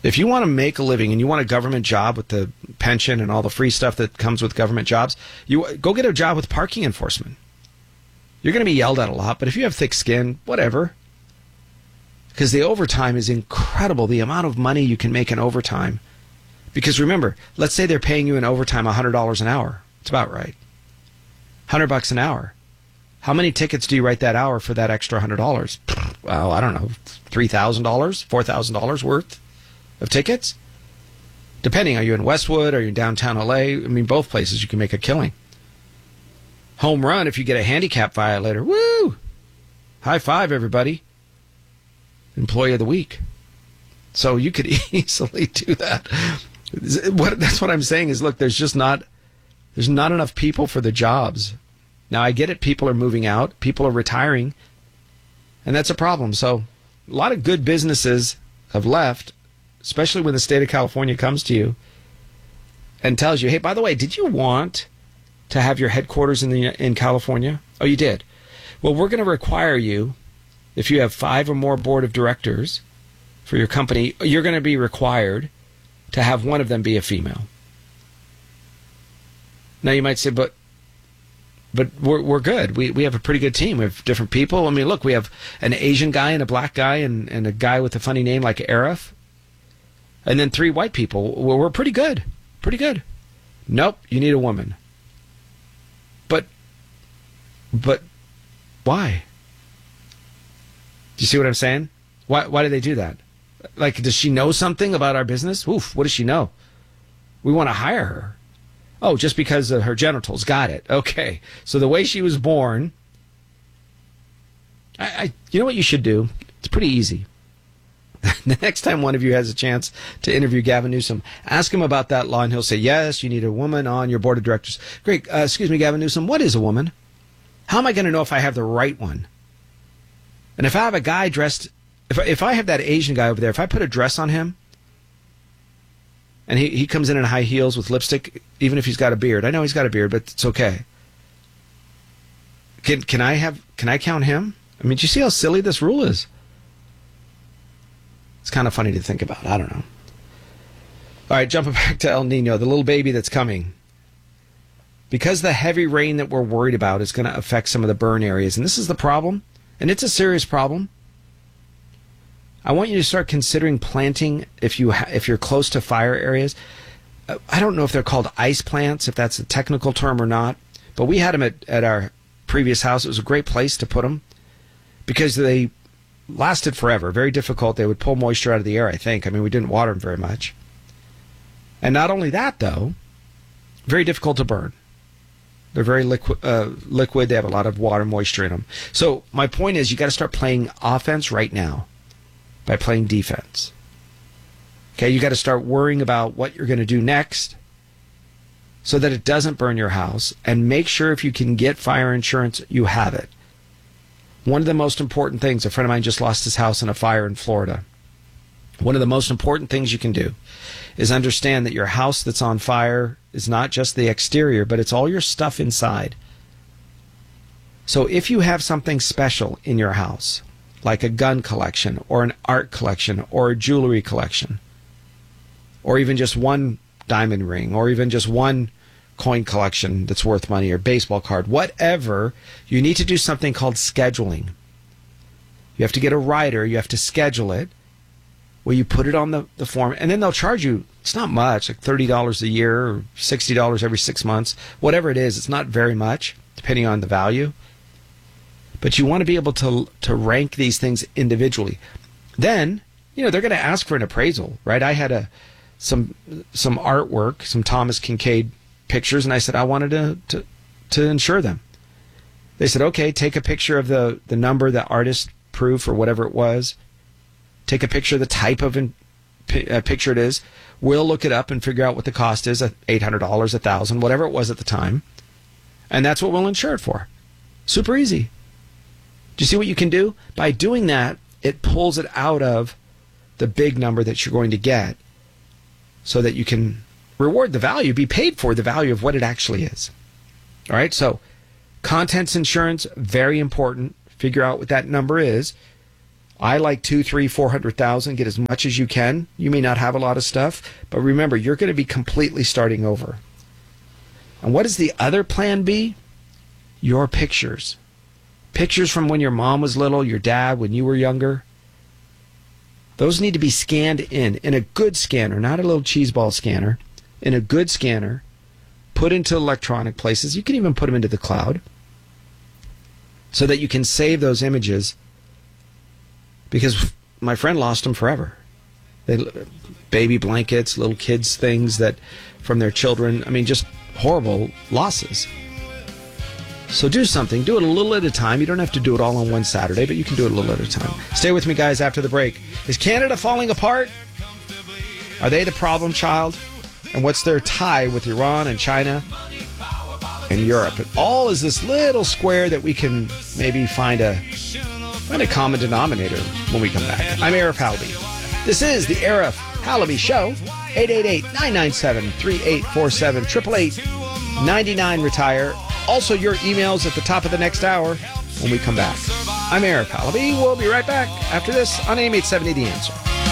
If you want to make a living and you want a government job with the pension and all the free stuff that comes with government jobs, you go get a job with parking enforcement. You're going to be yelled at a lot, but if you have thick skin, whatever. Because the overtime is incredible, the amount of money you can make in overtime. Because remember, let's say they're paying you in overtime $100 an hour. It's about right. $100 an hour. How many tickets do you write that hour for that extra $100? Well, I don't know, $3,000, $4,000 worth of tickets? Depending, are you in Westwood? Are you in downtown LA? I mean, both places you can make a killing. Home run if you get a handicap violator. Woo! High five, everybody. Employee of the week. So you could easily do that. That's what I'm saying is, look, there's not enough people for the jobs. Now, I get it. People are moving out. People are retiring. And that's a problem. So a lot of good businesses have left, especially when the state of California comes to you and tells you, hey, by the way, did you want to have your headquarters in California? Oh, you did. Well, we're going to require you, if you have 5 or more board of directors for your company, you're going to be required to have one of them be a female. Now, you might say, but we're good. We have a pretty good team. We have different people. I mean, look, we have an Asian guy and a black guy and a guy with a funny name like Arif. And then 3 white people. Well, we're pretty good. Pretty good. Nope, you need a woman. But why? Do you see what I'm saying? Why do they do that? Like, does she know something about our business? Oof, what does she know? We want to hire her. Oh, just because of her genitals. Got it. Okay. So the way she was born, you know what you should do? It's pretty easy. The next time one of you has a chance to interview Gavin Newsom, ask him about that law, and he'll say, yes, you need a woman on your board of directors. Great. Excuse me, Gavin Newsom, what is a woman? How am I going to know if I have the right one? And if I have a guy dressed, if I have that Asian guy over there, if I put a dress on him, and he comes in high heels with lipstick, even if he's got a beard. I know he's got a beard, but it's okay. Can I count him? I mean, do you see how silly this rule is? It's kind of funny to think about. I don't know. All right, jumping back to El Nino, the little baby that's coming. Because the heavy rain that we're worried about is going to affect some of the burn areas, and this is the problem, and it's a serious problem. I want you to start considering planting if you're close to fire areas. I don't know if they're called ice plants, if that's a technical term or not, but we had them at our previous house. It was a great place to put them because they lasted forever. Very difficult. They would pull moisture out of the air, I think. I mean, we didn't water them very much. And not only that, though, very difficult to burn. They're very liquid. They have a lot of water moisture in them. So my point is you got to start playing offense right now by playing defense. Okay, you got to start worrying about what you're going to do next so that it doesn't burn your house, and make sure if you can get fire insurance, you have it. One of the most important things, a friend of mine just lost his house in a fire in Florida. One of the most important things you can do is understand that your house that's on fire is not just the exterior, but it's all your stuff inside. So if you have something special in your house, like a gun collection or an art collection or a jewelry collection, or even just one diamond ring, or even just one coin collection that's worth money, or baseball card, whatever, you need to do something called scheduling. You have to get a writer, you have to schedule it, where you put it on the form, and then they'll charge you, it's not much, like $30 a year or $60 every 6 months, whatever it is, it's not very much, depending on the value. But you want to be able to rank these things individually. Then, they're going to ask for an appraisal, right? I had some artwork, some Thomas Kincaid pictures, and I said I wanted to insure them. They said, okay, take a picture of the number, the artist proof or whatever it was. Take a picture of the type of picture it is. We'll look it up and figure out what the cost is, $800, $1,000, whatever it was at the time. And that's what we'll insure it for. Super easy. Do you see what you can do? By doing that, it pulls it out of the big number that you're going to get so that you can reward the value, be paid for the value of what it actually is. All right, so contents insurance, very important. Figure out what that number is. I like 2, 3, 400,000. Get as much as you can. You may not have a lot of stuff, but remember, you're going to be completely starting over. And what is the other plan B? Your pictures. Pictures from when your mom was little, your dad, when you were younger. Those need to be scanned in a good scanner, not a little cheeseball scanner, in a good scanner, put into electronic places. You can even put them into the cloud so that you can save those images, because my friend lost them forever. Baby blankets, little kids' things that from their children. I mean, just horrible losses. So do something. Do it a little at a time. You don't have to do it all on one Saturday, but you can do it a little at a time. Stay with me, guys, after the break. Is Canada falling apart? Are they the problem child? And what's their tie with Iran and China and Europe? It all is this little square that we can maybe find a common denominator when we come back. I'm Arif Halaby. This is the Arif Halaby Show. 888-997-3847. 888-99-RETIRE. Also, your emails at the top of the next hour when we come back. I'm Arif Halaby. We'll be right back after this on AM 870 The Answer.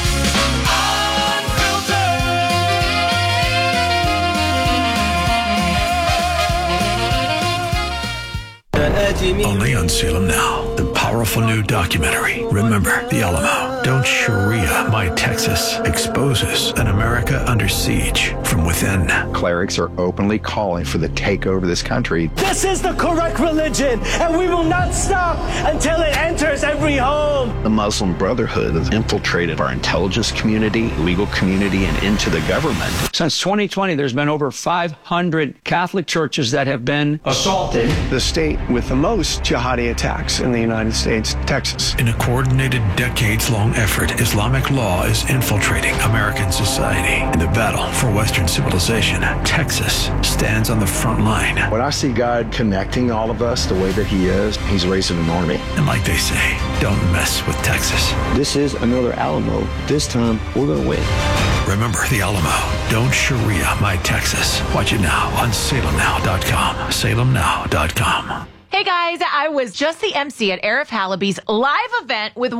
Only on Salem Now, the powerful new documentary, Remember the Alamo. Don't Sharia My Texas exposes an America under siege from within. Clerics are openly calling for the takeover of this country. This is the correct religion, and we will not stop until it enters every home. The Muslim Brotherhood has infiltrated our intelligence community, legal community, and into the government. Since 2020, there's been over 500 Catholic churches that have been assaulted. The state with the most jihadi attacks in the United States, Texas. In a coordinated, decades-long effort, Islamic law is infiltrating American society. In the battle for Western civilization, Texas stands on the front line. When I see God connecting all of us the way that he is, he's raising an army. And like they say, don't mess with Texas. This is another Alamo. This time, we're going to win. Remember the Alamo. Don't Sharia My Texas. Watch it now on salemnow.com. salemnow.com. Hey guys, I was just the MC at Arif Halaby's live event with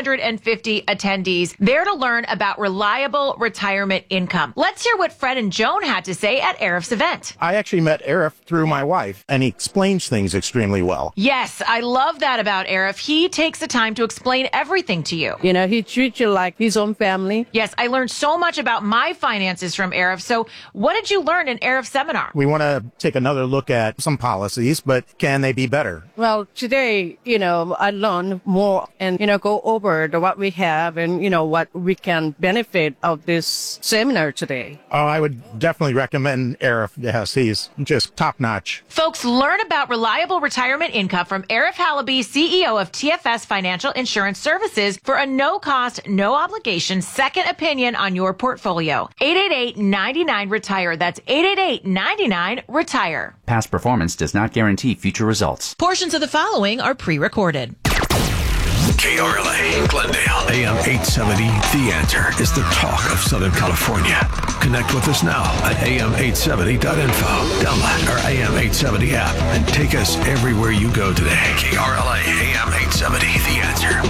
150 attendees there to learn about reliable retirement income. Let's hear what Fred and Joan had to say at Arif's event. I actually met Arif through my wife, and he explains things extremely well. Yes, I love that about Arif. He takes the time to explain everything to you. You know, he treats you like his own family. Yes, I learned so much about my finances from Arif. So what did you learn in Arif's seminar? We want to take another look at some policies, but can they be better? Well, today, I learned more and, go over what we have and, what we can benefit of this seminar today. Oh, I would definitely recommend Arif. Yes, he's just top notch. Folks, learn about reliable retirement income from Arif Halaby, CEO of TFS Financial Insurance Services, for a no-cost, no-obligation second opinion on your portfolio. 888-99-RETIRE. That's 888-99-RETIRE. Past performance does not guarantee future results. Portions of the following are pre-recorded. KRLA, Glendale, AM 870, The Answer is the talk of Southern California. Connect with us now at am870.info. Download our AM 870 app and take us everywhere you go today. KRLA, AM 870, The Answer.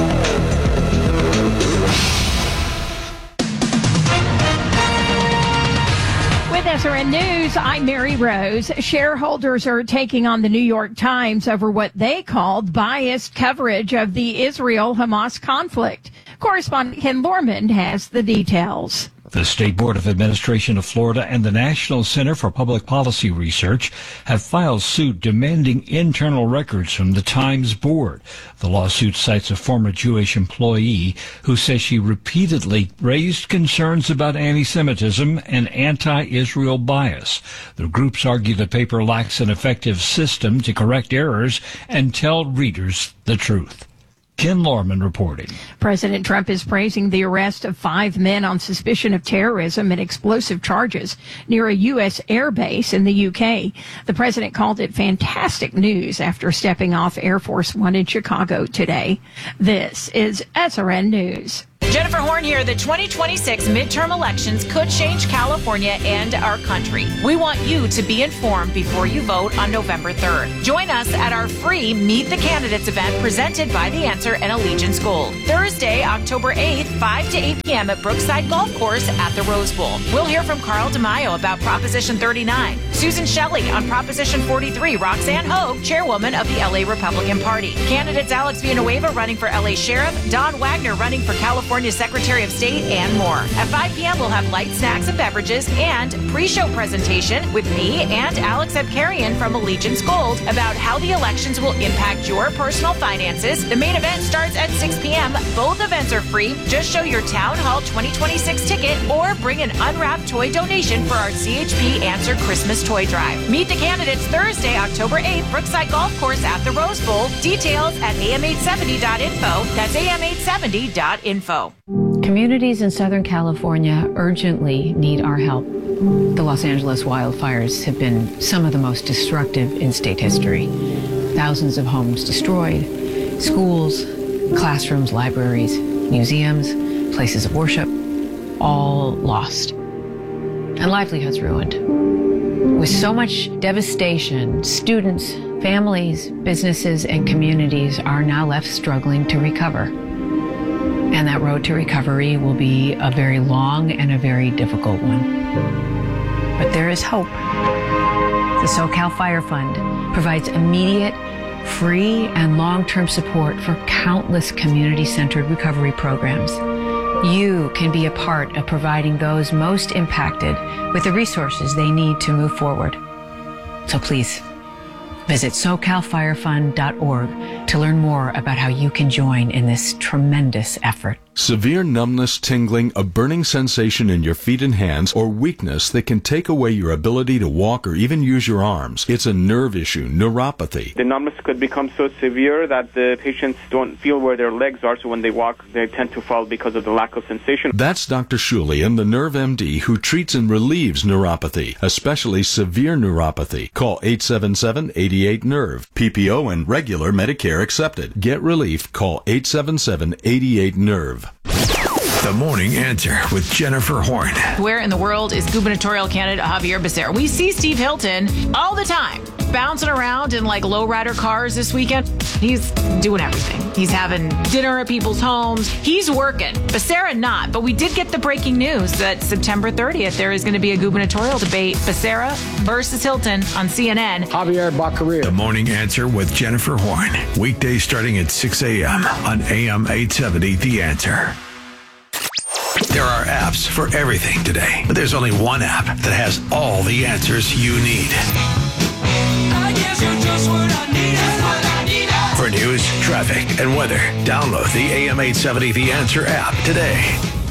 With SRN News, I'm Mary Rose. Shareholders are taking on the New York Times over what they called biased coverage of the Israel-Hamas conflict. Correspondent Ken Lorman has the details. The State Board of Administration of Florida and the National Center for Public Policy Research have filed suit demanding internal records from the Times board. The lawsuit cites a former Jewish employee who says she repeatedly raised concerns about anti-Semitism and anti-Israel bias. The groups argue the paper lacks an effective system to correct errors and tell readers the truth. Ken Lorman reporting. President Trump is praising the arrest of 5 men on suspicion of terrorism and explosive charges near a U.S. air base in the UK. The president called it fantastic news after stepping off Air Force One in Chicago today. This is SRN News. Jennifer Horn here. The 2026 midterm elections could change California and our country. We want you to be informed before you vote on November 3rd. Join us at our free Meet the Candidates event presented by The Answer and Allegiance Gold. Thursday, October 8th, 5 to 8 p.m. at Brookside Golf Course at the Rose Bowl. We'll hear from Carl DeMaio about Proposition 39, Susan Shelley on Proposition 43, Roxanne Hogue, chairwoman of the LA Republican Party. Candidates Alex Villanueva running for LA Sheriff, Don Wagner running for California Secretary of State, and more. At 5 p.m., we'll have light snacks and beverages and pre-show presentation with me and Alex Abkarian from Allegiance Gold about how the elections will impact your personal finances. The main event starts at 6 p.m. Both events are free. Just show your Town Hall 2026 ticket or bring an unwrapped toy donation for our CHP Answer Christmas Toy Drive. Meet the candidates Thursday, October 8th, Brookside Golf Course at the Rose Bowl. Details at am870.info. That's am870.info. Communities in Southern California urgently need our help. The Los Angeles wildfires have been some of the most destructive in state history. Thousands of homes destroyed, schools, classrooms, libraries, museums, places of worship, all lost, and livelihoods ruined. With so much devastation, students, families, businesses, and communities are now left struggling to recover. And that road to recovery will be a very long and a very difficult one. But there is hope. The SoCal Fire Fund provides immediate, free, and long-term support for countless community-centered recovery programs. You can be a part of providing those most impacted with the resources they need to move forward. So please, visit SoCalFireFund.org to learn more about how you can join in this tremendous effort. Severe numbness, tingling, a burning sensation in your feet and hands, or weakness that can take away your ability to walk or even use your arms. It's a nerve issue, neuropathy. The numbness could become so severe that the patients don't feel where their legs are, so when they walk, they tend to fall because of the lack of sensation. That's Dr. Shulian, the Nerve MD, who treats and relieves neuropathy, especially severe neuropathy. Call 877-88-NERVE. PPO and regular Medicare accepted. Get relief. Call 877-88-NERVE. The Morning Answer with Jennifer Horn. Where in the world is gubernatorial candidate Javier Becerra? We see Steve Hilton all the time bouncing around in like lowrider cars this weekend. He's doing everything. He's having dinner at people's homes. He's working. Becerra not. But we did get the breaking news that September 30th, there is going to be a gubernatorial debate. Becerra versus Hilton on CNN. Javier Baccaria. The Morning Answer with Jennifer Horn. Weekdays starting at 6 a.m. on AM 870 The Answer. There are apps for everything today, but there's only one app that has all the answers you need. I guess you're just what I need. For news, traffic, and weather, download the AM 870 The Answer app today.